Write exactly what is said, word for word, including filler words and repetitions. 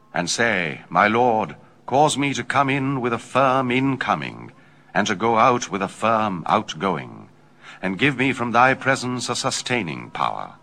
and say, My Lord, cause me to come in with a firm incoming, and to go out with a firm outgoing, and give me from thy presence a sustaining power.